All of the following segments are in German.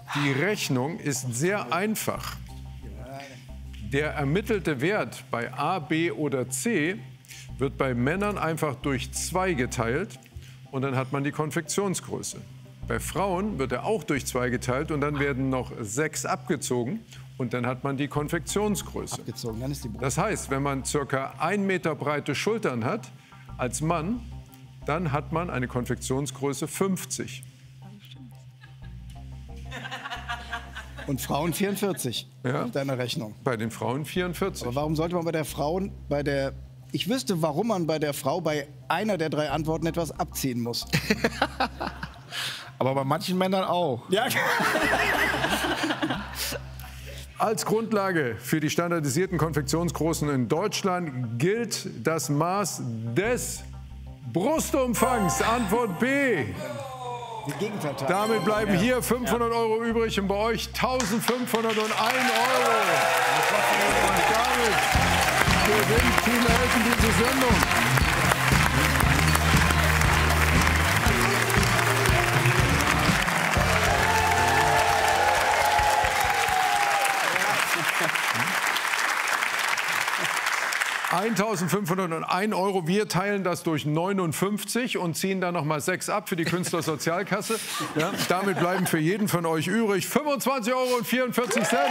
Die Rechnung ist sehr einfach. Der ermittelte Wert bei A, B oder C wird bei Männern einfach durch 2 geteilt und dann hat man die Konfektionsgröße. Bei Frauen wird er auch durch 2 geteilt und dann werden noch 6 abgezogen und dann hat man die Konfektionsgröße. Abgezogen, dann ist die Brust. Das heißt, wenn man ca. 1 Meter breite Schultern hat als Mann, dann hat man eine Konfektionsgröße 50. Und Frauen 44, Ja. auf deiner Rechnung. Bei den Frauen 44. Aber warum sollte man bei der Frau, ich wüsste, warum man bei der Frau bei einer der 3 Antworten etwas abziehen muss. Aber bei manchen Männern auch. Ja. Als Grundlage für die standardisierten Konfektionsgrößen in Deutschland gilt das Maß des Brustumfangs. Antwort B. Die Gegenverteilung. Damit bleiben hier 500 € übrig und bei euch 1.501 €. Und damit gewinnt Team Elton diese Sendung. €1.501. Wir teilen das durch 59 und ziehen dann noch mal 6 ab für die Künstlersozialkasse. Ja, damit bleiben für jeden von euch übrig 25,44 €.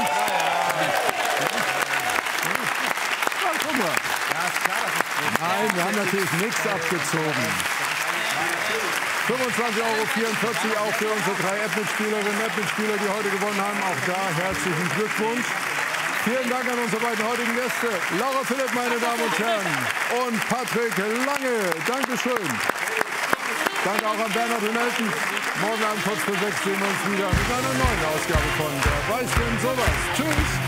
Guck mal. Nein, wir haben natürlich nichts abgezogen. 25,44 € auch für unsere 3 App-Mitspielerinnen und App-Mitspieler, die heute gewonnen haben. Auch da herzlichen Glückwunsch. Vielen Dank an unsere beiden heutigen Gäste, Laura Philipp, meine Damen und Herren, und Patrick Lange. Dankeschön. Danke auch an Bernhard und Elton. Morgen Abend kurz vor 6 sehen wir uns wieder mit einer neuen Ausgabe von Wer weiß denn sowas. Tschüss.